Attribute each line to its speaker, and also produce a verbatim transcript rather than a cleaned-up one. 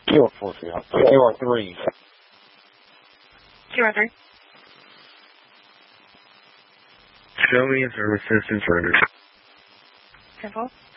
Speaker 1: Q R four, Q R three.
Speaker 2: Q R three.
Speaker 3: Show me a service distance render.
Speaker 2: Simple.